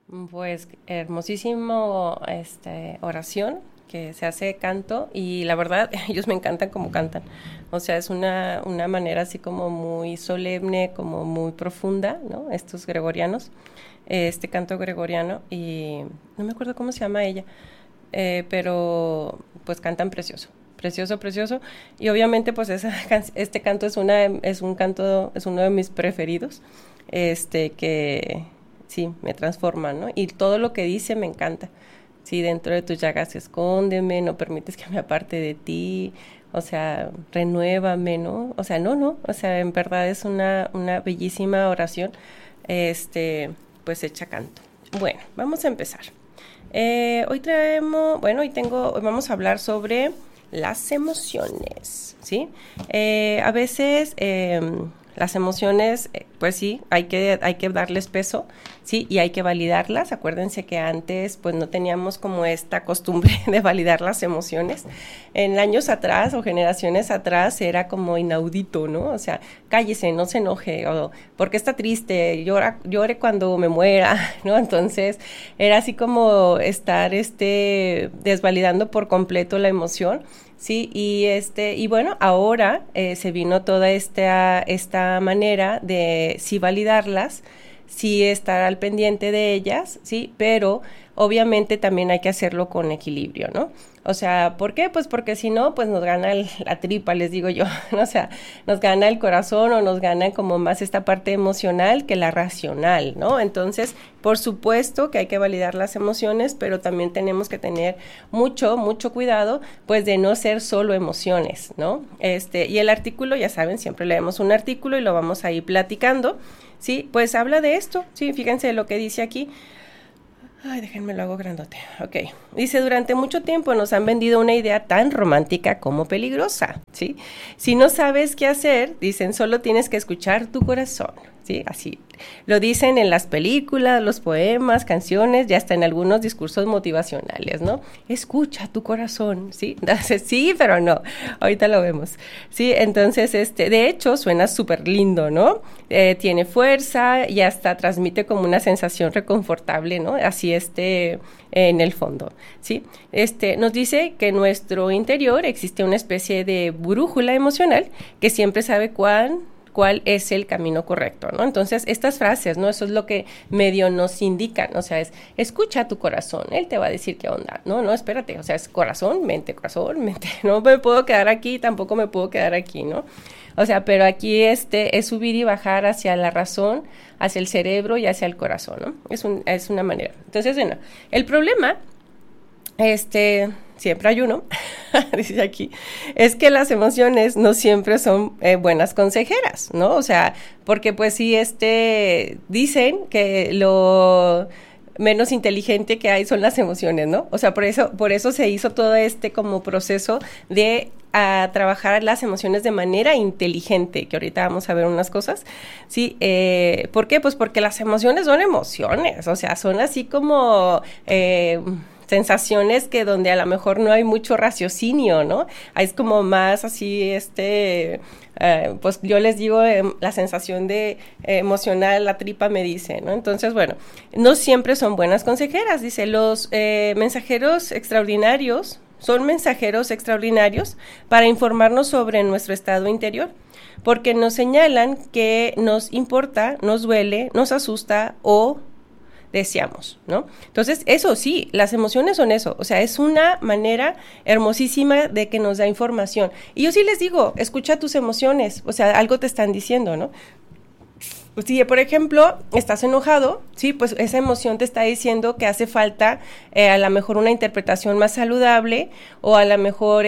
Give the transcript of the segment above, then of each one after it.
Pues hermosísimo oración que se hace canto y la verdad ellos me encantan como cantan. O sea, es una manera así como muy solemne, como muy profunda, ¿no? Estos gregorianos, este canto gregoriano y no me acuerdo cómo se llama ella, pero pues cantan precioso. Precioso, precioso. Y obviamente pues este canto es uno de mis preferidos, que sí, me transforma, ¿no? Y todo lo que dice me encanta. Sí, dentro de tus llagas escóndeme, no permites que me aparte de ti, o sea, renuévame, ¿no? O sea, no, o sea, en verdad es una bellísima oración, pues hecha canto. Bueno, vamos a empezar. Hoy vamos a hablar sobre las emociones, ¿sí? A veces las emociones, pues sí, hay que darles peso, sí, y hay que validarlas. Acuérdense que antes, pues no teníamos como esta costumbre de validar las emociones. En años atrás o generaciones atrás era como inaudito, ¿no? O sea, cállese, no se enoje, o ¿por qué está triste? Llore cuando me muera, ¿no? Entonces, era así como estar desvalidando por completo la emoción. Sí, y bueno, ahora se vino toda esta manera de sí validarlas, sí estar al pendiente de ellas, sí, pero obviamente también hay que hacerlo con equilibrio, ¿no? O sea, ¿por qué? Pues porque si no, pues nos gana la tripa, les digo yo, ¿no? O sea, nos gana el corazón o nos gana como más esta parte emocional que la racional, ¿no? Entonces, por supuesto que hay que validar las emociones, pero también tenemos que tener mucho, mucho cuidado, pues de no ser solo emociones, ¿no? Y el artículo, ya saben, siempre leemos un artículo y lo vamos a ir platicando, ¿sí? Pues habla de esto, ¿sí? Fíjense lo que dice aquí. Ay, déjenme lo hago grandote. Ok. Dice, durante mucho tiempo nos han vendido una idea tan romántica como peligrosa, ¿sí? Si no sabes qué hacer, dicen, solo tienes que escuchar tu corazón, ¿sí? Así. Lo dicen en las películas, los poemas, canciones, ya hasta en algunos discursos motivacionales, ¿no? Escucha tu corazón, ¿sí? Entonces, sí, pero no. Ahorita lo vemos, ¿sí? Entonces, de hecho, suena súper lindo, ¿no? Tiene fuerza y hasta transmite como una sensación reconfortable, ¿no? Así en el fondo, ¿sí? Nos dice que en nuestro interior existe una especie de brújula emocional que siempre sabe cuál es el camino correcto, ¿no? Entonces, estas frases, ¿no? Eso es lo que medio nos indican, o sea, escucha tu corazón, él te va a decir qué onda, no, espérate, o sea, es corazón, mente, no me puedo quedar aquí, tampoco me puedo quedar aquí, ¿no? O sea, pero aquí es subir y bajar hacia la razón, hacia el cerebro y hacia el corazón, ¿no? Es una manera. Entonces, bueno, el problema, siempre hay uno, dice aquí, es que las emociones no siempre son buenas consejeras, ¿no? O sea, porque pues sí, dicen que lo menos inteligente que hay son las emociones, ¿no? O sea, por eso se hizo todo como proceso de trabajar las emociones de manera inteligente, que ahorita vamos a ver unas cosas, ¿sí? ¿Por qué? Pues porque las emociones son emociones, o sea, son así como sensaciones que donde a lo mejor no hay mucho raciocinio, ¿no? Es como más así, pues yo les digo, la sensación de emocional, la tripa me dice, ¿no? Entonces, bueno, no siempre son buenas consejeras, dice, los mensajeros extraordinarios son mensajeros extraordinarios para informarnos sobre nuestro estado interior, porque nos señalan que nos importa, nos duele, nos asusta o deseamos, ¿no? Entonces, eso sí, las emociones son eso, o sea, es una manera hermosísima de que nos da información. Y yo sí les digo, escucha tus emociones, o sea, algo te están diciendo, ¿no? Pues si, por ejemplo, estás enojado, sí, pues esa emoción te está diciendo que hace falta a lo mejor una interpretación más saludable o a lo mejor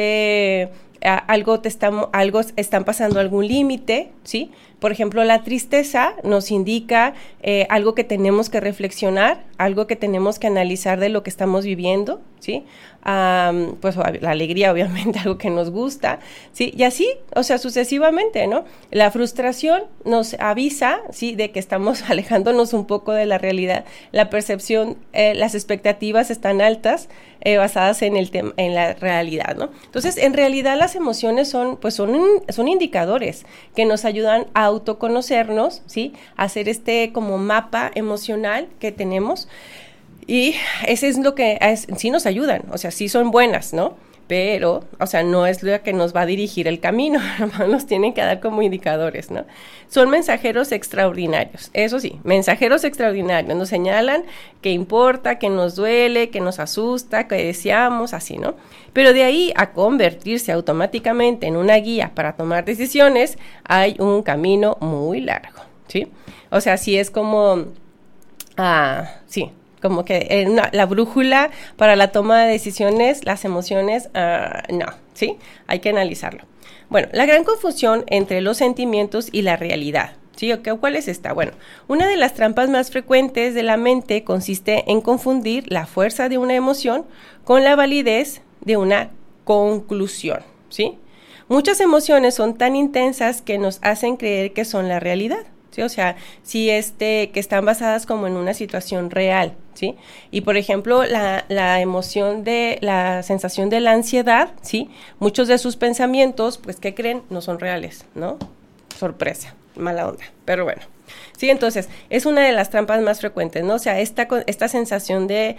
algo están pasando algún límite, ¿sí? Por ejemplo, la tristeza nos indica algo que tenemos que reflexionar, algo que tenemos que analizar de lo que estamos viviendo, ¿sí? Pues la alegría, obviamente, algo que nos gusta, ¿sí? Y así, o sea, sucesivamente, ¿no? La frustración nos avisa, ¿sí? De que estamos alejándonos un poco de la realidad. La percepción, las expectativas están altas, basadas en la realidad, ¿no? Entonces, en realidad las emociones son indicadores que nos ayudan a autoconocernos, ¿sí? Hacer este como mapa emocional que tenemos. Y ese es lo que sí nos ayudan, o sea, sí son buenas, ¿no? Pero, o sea, no es lo que nos va a dirigir el camino, nos tienen que dar como indicadores, ¿no? Son mensajeros extraordinarios, eso sí, mensajeros extraordinarios, nos señalan que importa, que nos duele, que nos asusta, que deseamos, así, ¿no? Pero de ahí a convertirse automáticamente en una guía para tomar decisiones, hay un camino muy largo, ¿sí? O sea, sí es como, sí, como que la brújula para la toma de decisiones, las emociones, no, ¿sí? Hay que analizarlo. Bueno, la gran confusión entre los sentimientos y la realidad, ¿sí? ¿Cuál es esta? Bueno, una de las trampas más frecuentes de la mente consiste en confundir la fuerza de una emoción con la validez de una conclusión, ¿sí? Muchas emociones son tan intensas que nos hacen creer que son la realidad. ¿Sí? O sea, si que están basadas como en una situación real, ¿sí? Y por ejemplo, la emoción de la sensación de la ansiedad, ¿sí? Muchos de sus pensamientos, pues, ¿qué creen? No son reales, ¿no? Sorpresa, mala onda, pero bueno. Sí, entonces, es una de las trampas más frecuentes, ¿no? O sea, esta sensación de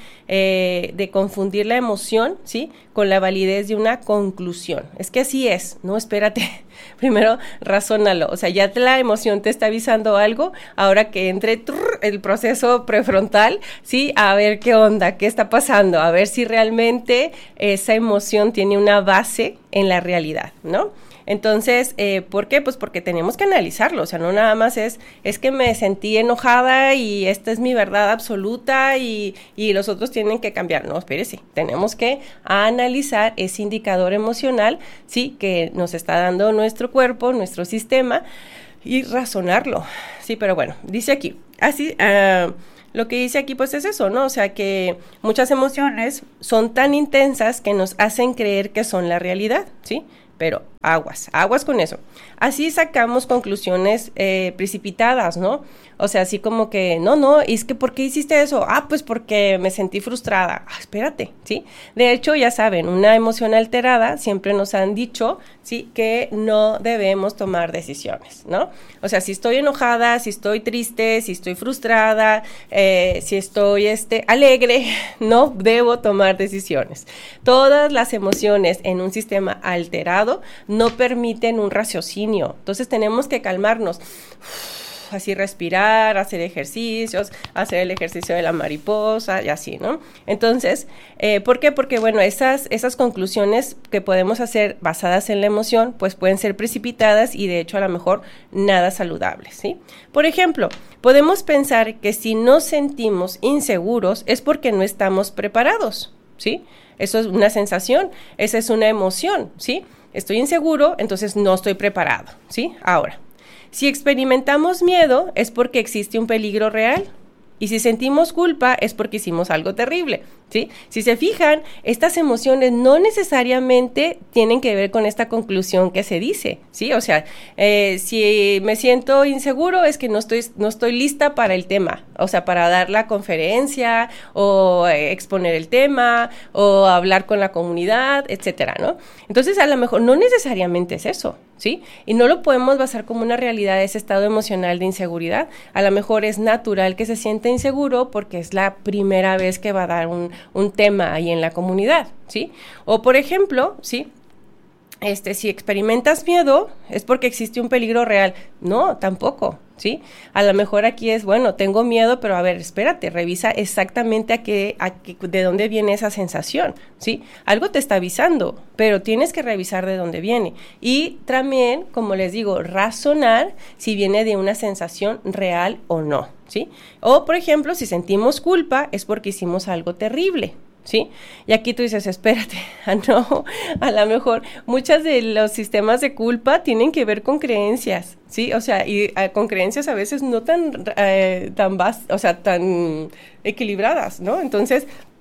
confundir la emoción, ¿sí? Con la validez de una conclusión. Es que así es, ¿no? Espérate, primero razónalo. O sea, ya la emoción te está avisando algo, ahora que entre el proceso prefrontal, ¿sí? A ver qué onda, qué está pasando, a ver si realmente esa emoción tiene una base en la realidad, ¿no? Entonces, ¿por qué? Pues porque tenemos que analizarlo, o sea, no nada más es que me sentí enojada y esta es mi verdad absoluta y los otros tienen que cambiar. No, espérese, tenemos que analizar ese indicador emocional, sí, que nos está dando nuestro cuerpo, nuestro sistema, y razonarlo. Sí, pero bueno, dice aquí, así, lo que dice aquí pues es eso, ¿no? O sea, que muchas emociones son tan intensas que nos hacen creer que son la realidad, ¿sí? Pero aguas con eso. Así sacamos conclusiones precipitadas, ¿no? O sea, así como que, no, es que ¿por qué hiciste eso? Pues porque me sentí frustrada. Espérate, ¿sí? De hecho, ya saben, una emoción alterada, siempre nos han dicho, ¿sí? Que no debemos tomar decisiones, ¿no? O sea, si estoy enojada, si estoy triste, si estoy frustrada, si estoy alegre, no debo tomar decisiones. Todas las emociones en un sistema alterado no permiten un raciocinio. Entonces tenemos que calmarnos. Así respirar, hacer ejercicios, hacer el ejercicio de la mariposa y así, ¿no? Entonces, ¿por qué? Porque, bueno, esas conclusiones que podemos hacer basadas en la emoción, pues pueden ser precipitadas y de hecho a lo mejor nada saludables, ¿sí? Por ejemplo, podemos pensar que si nos sentimos inseguros es porque no estamos preparados, ¿sí? Eso es una sensación, esa es una emoción, ¿sí? Estoy inseguro, entonces no estoy preparado, ¿sí? Ahora, si experimentamos miedo es porque existe un peligro real. Y si sentimos culpa es porque hicimos algo terrible, ¿sí? Si se fijan, estas emociones no necesariamente tienen que ver con esta conclusión que se dice, ¿sí? O sea, si me siento inseguro es que no estoy lista para el tema, o sea, para dar la conferencia o exponer el tema o hablar con la comunidad, etcétera, ¿no? Entonces, a lo mejor no necesariamente es eso, ¿sí? Y no lo podemos basar como una realidad ese estado emocional de inseguridad. A lo mejor es natural que se sienta inseguro porque es la primera vez que va a dar un tema ahí en la comunidad, ¿sí? O por ejemplo, ¿sí? Si experimentas miedo es porque existe un peligro real. No, tampoco, ¿sí? A lo mejor aquí es, bueno, tengo miedo, pero a ver, espérate, revisa exactamente de dónde viene esa sensación, ¿sí? Algo te está avisando, pero tienes que revisar de dónde viene. Y también, como les digo, razonar si viene de una sensación real o no, ¿sí? O, por ejemplo, si sentimos culpa es porque hicimos algo terrible, ¿sí? Y aquí tú dices, espérate, no, a lo mejor muchas de los sistemas de culpa tienen que ver con creencias, ¿sí? O sea, y con creencias a veces no tan equilibradas, ¿no? Entonces,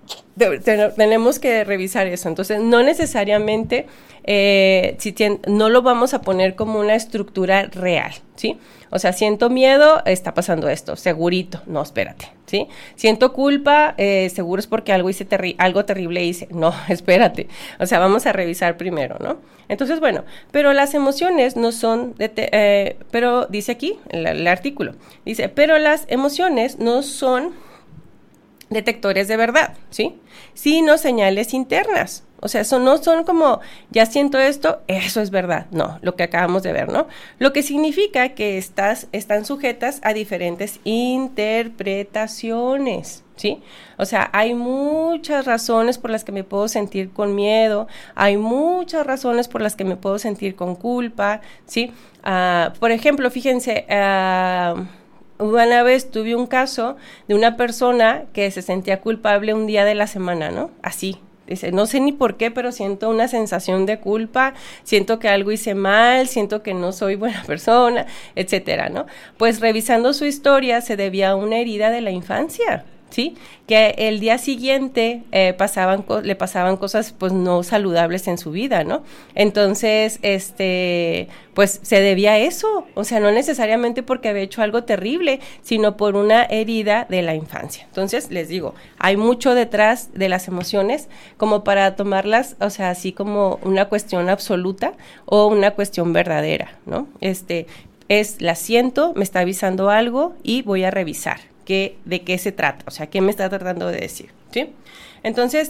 tenemos que revisar eso. Entonces, no necesariamente no lo vamos a poner como una estructura real, ¿sí? O sea, siento miedo, está pasando esto, segurito, no, espérate, ¿sí? Siento culpa, seguro es porque algo hice algo terrible hice, no, espérate. O sea, vamos a revisar primero, ¿no? Entonces, bueno, pero las emociones no son, pero dice aquí, el artículo, dice, pero las emociones no son detectores de verdad, ¿sí? Sino señales internas. O sea, no son como, ya siento esto, eso es verdad. No, lo que acabamos de ver, ¿no? Lo que significa que están sujetas a diferentes interpretaciones, ¿sí? O sea, hay muchas razones por las que me puedo sentir con miedo, hay muchas razones por las que me puedo sentir con culpa, ¿sí? Por ejemplo, fíjense, una vez tuve un caso de una persona que se sentía culpable un día de la semana, ¿no? Así. Dice, no sé ni por qué, pero siento una sensación de culpa, siento que algo hice mal, siento que no soy buena persona, etcétera, ¿no? Pues revisando su historia se debía a una herida de la infancia, ¿sí? Que el día siguiente le pasaban cosas pues no saludables en su vida, ¿no? Entonces, pues se debía a eso, o sea, no necesariamente porque había hecho algo terrible, sino por una herida de la infancia. Entonces, les digo, hay mucho detrás de las emociones como para tomarlas, o sea, así como una cuestión absoluta o una cuestión verdadera, ¿no? La siento, me está avisando algo y voy a revisar de qué se trata, o sea, qué me está tratando de decir, ¿sí? Entonces,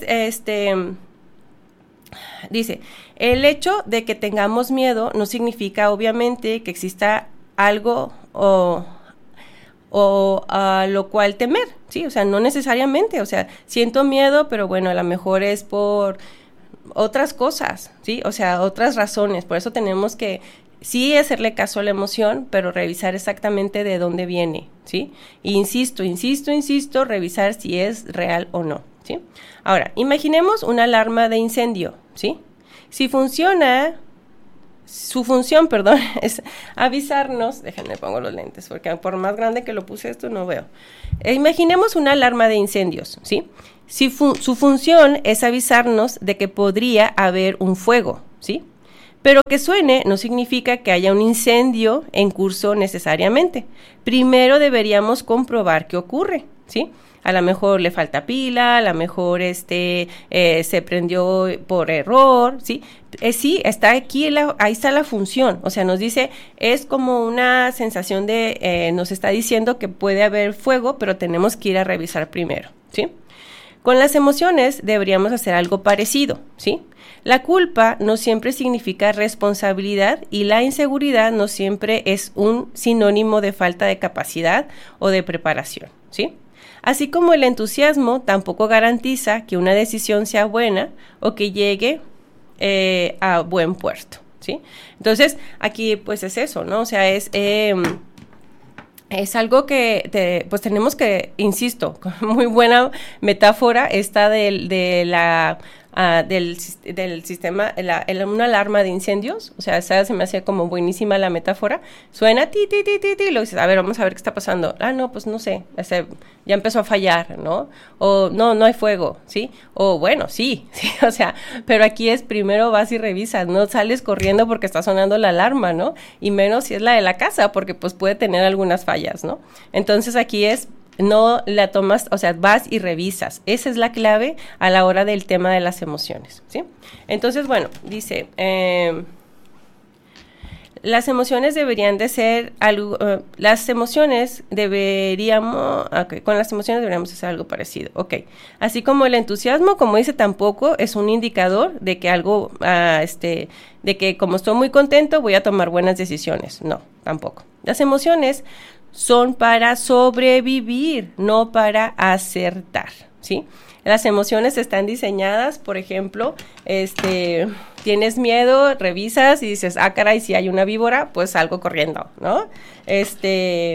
dice, el hecho de que tengamos miedo no significa, obviamente, que exista algo a lo cual temer, ¿sí? O sea, no necesariamente, o sea, siento miedo, pero bueno, a lo mejor es por otras cosas, ¿sí? O sea, otras razones, por eso tenemos que sí hacerle caso a la emoción, pero revisar exactamente de dónde viene, ¿sí? Y insisto, revisar si es real o no, ¿sí? Ahora, imaginemos una alarma de incendio, ¿sí? Si su función, es avisarnos, déjenme pongo los lentes, porque por más grande que lo puse esto no veo. Imaginemos una alarma de incendios, ¿sí? Su función es avisarnos de que podría haber un fuego, ¿sí? Pero que suene no significa que haya un incendio en curso necesariamente. Primero deberíamos comprobar qué ocurre, ¿sí? A lo mejor le falta pila, a lo mejor se prendió por error, ¿sí? Sí, está aquí, ahí está la función, o sea, nos dice, es como una sensación nos está diciendo que puede haber fuego, pero tenemos que ir a revisar primero, ¿sí? Con las emociones deberíamos hacer algo parecido, ¿sí? La culpa no siempre significa responsabilidad y la inseguridad no siempre es un sinónimo de falta de capacidad o de preparación, ¿sí? Así como el entusiasmo tampoco garantiza que una decisión sea buena o que llegue a buen puerto, ¿sí? Entonces, aquí pues es eso, ¿no? O sea, es algo que pues tenemos que, insisto, con muy buena metáfora esta del sistema, una alarma de incendios, o sea, esa se me hacía como buenísima la metáfora, suena ti, y lo dices, a ver, vamos a ver qué está pasando, no, pues no sé, ya empezó a fallar, ¿no? O no hay fuego, ¿sí? O bueno, sí, o sea, pero aquí es primero vas y revisas, no sales corriendo porque está sonando la alarma, ¿no? Y menos si es la de la casa, porque pues puede tener algunas fallas, ¿no? Entonces aquí no la tomas, o sea, vas y revisas. Esa es la clave a la hora del tema de las emociones, ¿sí? Entonces, bueno, dice, las emociones deberían de ser algo, con las emociones deberíamos hacer algo parecido, ok. Así como el entusiasmo, como dice, tampoco es un indicador de que algo, de que como estoy muy contento voy a tomar buenas decisiones. No, tampoco. Las emociones son para sobrevivir, no para acertar, ¿sí? Las emociones están diseñadas, por ejemplo, tienes miedo, revisas y dices, caray, si hay una víbora, pues salgo corriendo, ¿no?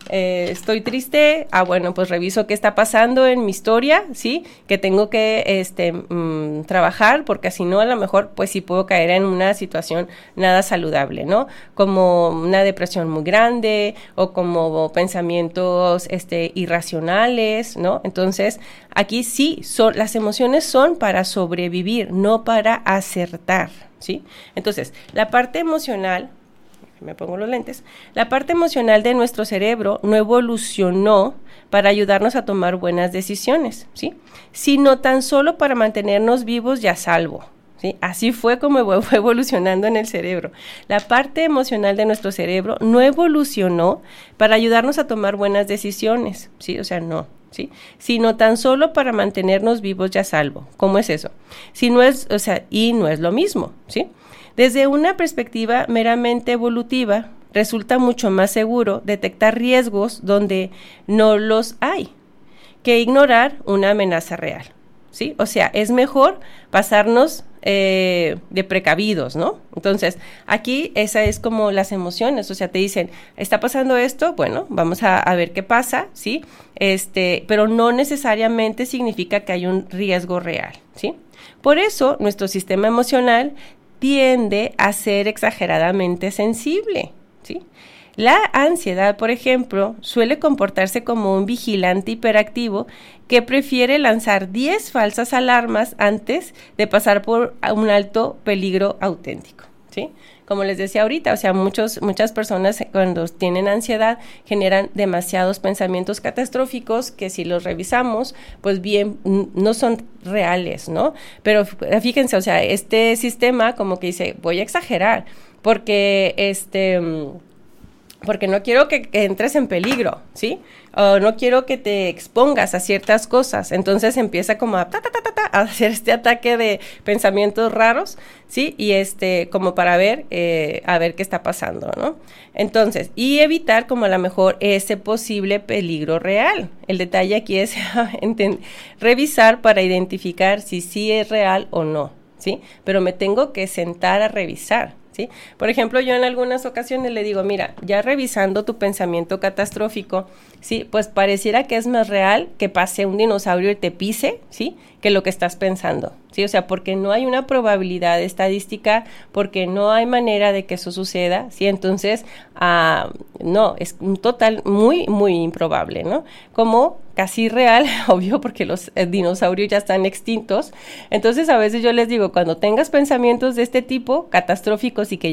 estoy triste, bueno, pues reviso qué está pasando en mi historia, ¿sí? Que tengo que trabajar, porque si no, a lo mejor, pues sí puedo caer en una situación nada saludable, ¿no? Como una depresión muy grande o como pensamientos irracionales, ¿no? Entonces, aquí sí, las emociones son para sobrevivir, no para acertar, ¿sí? Entonces, la parte emocional, me pongo los lentes, la parte emocional de nuestro cerebro no evolucionó para ayudarnos a tomar buenas decisiones, ¿sí? Sino tan solo para mantenernos vivos y a salvo, ¿sí? Así fue como fue evolucionando en el cerebro. La parte emocional de nuestro cerebro no evolucionó para ayudarnos a tomar buenas decisiones, ¿sí? O sea, no, ¿sí? Sino tan solo para mantenernos vivos y a salvo. ¿Cómo es eso? Si no es, o sea, y no es lo mismo, ¿sí? Desde una perspectiva meramente evolutiva, resulta mucho más seguro detectar riesgos donde no los hay que ignorar una amenaza real, ¿sí? O sea, es mejor pasarnos de precavidos, ¿no? Entonces, aquí esa es como las emociones, o sea, te dicen, está pasando esto, bueno, vamos a ver qué pasa, ¿sí? Pero no necesariamente significa que hay un riesgo real, ¿sí? Por eso, nuestro sistema emocional tiende a ser exageradamente sensible, ¿sí? La ansiedad, por ejemplo, suele comportarse como un vigilante hiperactivo que prefiere lanzar 10 falsas alarmas antes de pasar por un alto peligro auténtico, ¿sí? Como les decía ahorita, o sea, muchas personas cuando tienen ansiedad generan demasiados pensamientos catastróficos que si los revisamos, pues bien, no son reales, ¿no? Pero fíjense, o sea, este sistema como que dice, voy a exagerar, porque porque no quiero que entres en peligro, ¿sí? O no quiero que te expongas a ciertas cosas. Entonces empieza como a hacer este ataque de pensamientos raros, ¿sí? Y como para ver, a ver qué está pasando, ¿no? Entonces, y evitar como a lo mejor ese posible peligro real. El detalle aquí es revisar para identificar si sí es real o no, ¿sí? Pero me tengo que sentar a revisar, ¿sí? Por ejemplo, yo en algunas ocasiones le digo, mira, ya revisando tu pensamiento catastrófico, ¿sí? Pues pareciera que es más real que pase un dinosaurio y te pise, ¿sí? Que lo que estás pensando, ¿sí? O sea, porque no hay una probabilidad estadística, porque no hay manera de que eso suceda, ¿sí? Entonces, no, es un total muy, muy improbable, ¿no? Como casi real, obvio, porque los dinosaurios ya están extintos. Entonces, a veces yo les digo, cuando tengas pensamientos de este tipo, catastróficos y que